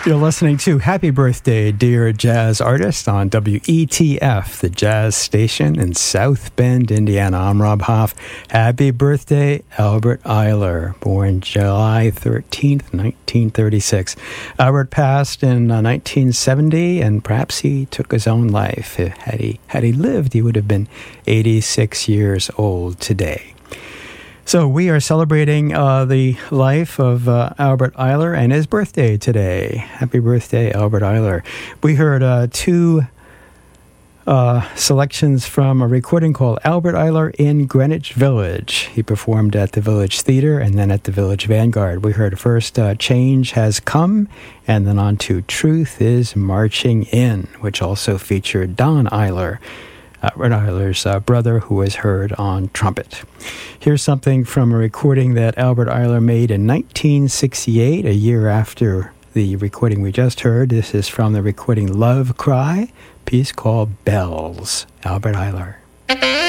You're listening to Happy Birthday, Dear Jazz Artist on WETF, the jazz station in South Bend, Indiana. I'm Rob Hoff. Happy birthday, Albert Ayler, born July 13th, 1936. Albert passed in 1970, and perhaps he took his own life. Had he lived, he would have been 86 years old today. So we are celebrating the life of Albert Ayler and his birthday today. Happy birthday, Albert Ayler. We heard two selections from a recording called Albert Ayler in Greenwich Village. He performed at the Village Theater and then at the Village Vanguard. We heard first Change Has Come, and then on to Truth Is Marching In, which also featured Don Ayler, Albert Ayler's brother, who was heard on trumpet. Here's something from a recording that Albert Ayler made in 1968, a year after the recording we just heard. This is from the recording Love Cry, a piece called Bells. Albert Ayler.